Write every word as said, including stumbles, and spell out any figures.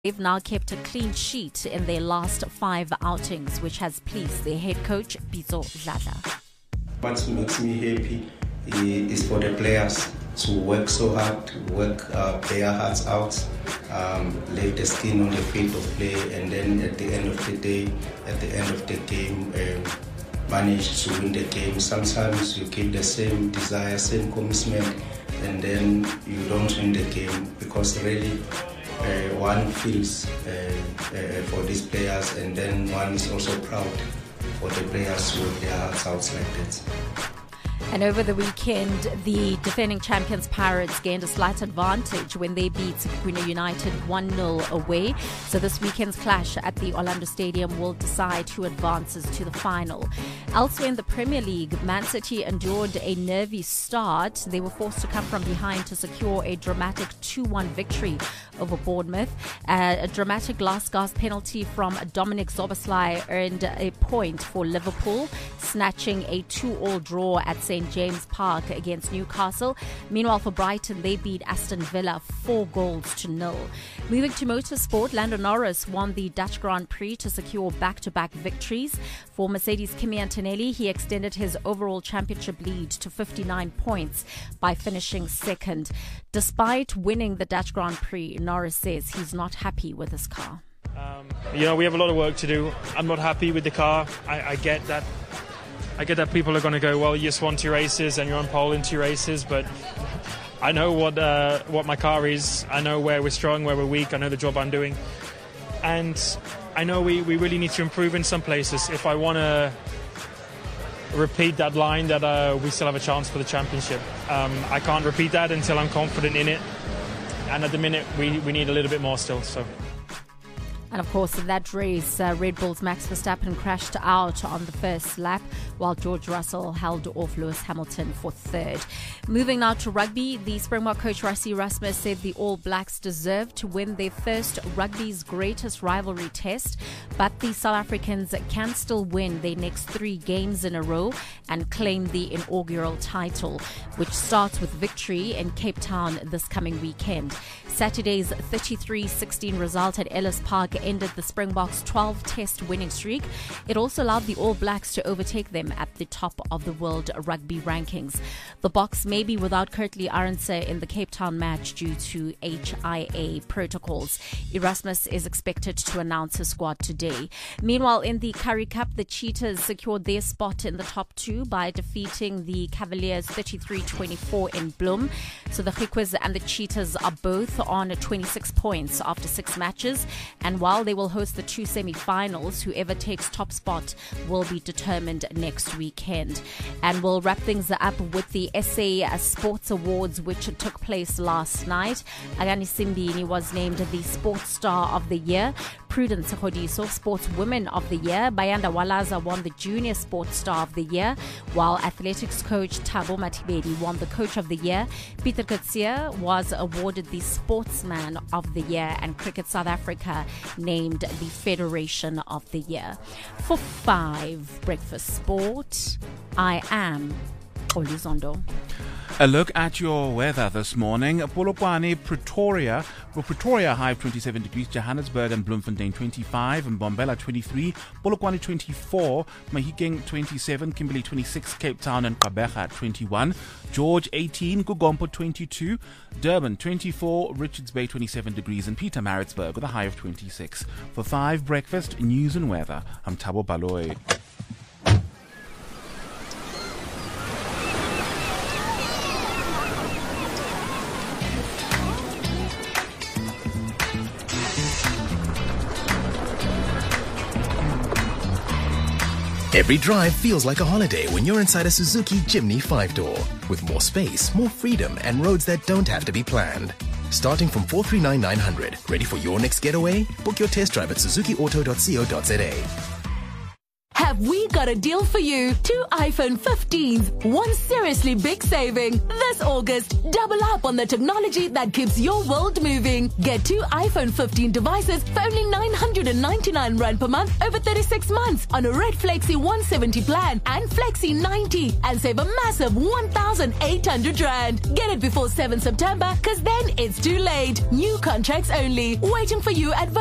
They've now kept a clean sheet in their last five outings, which has pleased their head coach, Pitso Dladla. What makes me happy is for the players to work so hard, work uh, their hearts out, um, lay the skin on the field of play, and then at the end of the day, at the end of the game, um, manage to win the game. Sometimes you keep the same desire, same commitment, and then you don't win the game because really uh, one feels uh, uh, for these players, and then one is also proud for the players who work their hearts out like that. And over the weekend, the defending champions Pirates gained a slight advantage when they beat Sekwena United one nil away. So this weekend's clash at the Orlando Stadium will decide who advances to the final. Elsewhere in the Premier League, Man City endured a nervy start. They were forced to come from behind to secure a dramatic two one victory over Bournemouth. Uh, a dramatic last-gasp penalty from Dominic Szoboszlai earned a point for Liverpool, snatching a two all draw at Saint James Park against Newcastle. Meanwhile, for Brighton, they beat Aston Villa four goals to nil. Moving to motorsport, Lando Norris won the Dutch Grand Prix to secure back-to-back victories. For Mercedes' Kimi Antonelli, he extended his overall championship lead to fifty-nine points by finishing second. Despite winning the Dutch Grand Prix, Norris says he's not happy with his car. Um, you know, we have a lot of work to do. I'm not happy with the car. I, I get that. I get that people are going to go, well, you just won two races and you're on pole in two races, but I know what uh, what my car is. I know where we're strong, where we're weak. I know the job I'm doing. And I know we, we really need to improve in some places. If I want to repeat that line that uh, we still have a chance for the championship, um, I can't repeat that until I'm confident in it. And at the minute, we, we need a little bit more still. So. And of course, in that race, uh, Red Bull's Max Verstappen crashed out on the first lap, while George Russell held off Lewis Hamilton for third. Moving now to rugby, the Springbok coach Rassie Erasmus said the All Blacks deserved to win their first rugby's greatest rivalry test, but the South Africans can still win their next three games in a row and claim the inaugural title, which starts with victory in Cape Town this coming weekend. Saturday's thirty-three sixteen result at Ellis Park ended the Springboks' twelve-test winning streak. It also allowed the All Blacks to overtake them at the top of the world rugby rankings. The Boks may be without Kurtley Arendse in the Cape Town match due to H I A protocols. Erasmus is expected to announce his squad today. Meanwhile, in the Currie Cup, the Cheetahs secured their spot in the top two by defeating the Cavaliers thirty-three twenty-four in Bloem. So the Griquas and the Cheetahs are both on twenty-six points after six matches, and while they will host the two semi-finals, whoever takes top spot will be determined next weekend. And we'll wrap things up with the S A Sports Awards, which took place last night. Agani Simbini was named the Sports Star of the Year. Prudence Khodiso, Sports Women of the Year. Bayanda Walaza won the Junior Sports Star of the Year, while athletics coach Thabo Mathibedi won the Coach of the Year. Peter Coetzee was awarded the Sportsman of the Year, and Cricket South Africa named the Federation of the Year. For five Breakfast Sport, I am Olizondo. A look at your weather this morning. Polokwane, Pretoria, well, Pretoria high of twenty-seven degrees, Johannesburg and Bloemfontein twenty-five, and Mbombela twenty-three, Polokwane twenty-four, Mahikeng twenty-seven, Kimberley twenty-six, Cape Town and Gqeberha twenty-one, George eighteen, Gugompo twenty-two, Durban twenty-four, Richards Bay twenty-seven degrees, and Pietermaritzburg with a high of twenty-six. For five Breakfast, News and Weather, I'm Thabo Baloyi. Every drive feels like a holiday when you're inside a Suzuki Jimny five-door. With more space, more freedom, and roads that don't have to be planned. Starting from four three nine nine hundred. Ready for your next getaway? Book your test drive at suzuki auto dot co dot za. Have we got a deal for you. Two iPhone fifteens, one seriously big saving. This August, double up on the technology that keeps your world moving. Get two iPhone fifteen devices for only nine hundred ninety-nine rand per month over thirty-six months on a Red Flexi one seventy plan and Flexi ninety and save a massive one thousand eight hundred rand. Get it before seventh September, cause then it's too late. New contracts only. Waiting for you at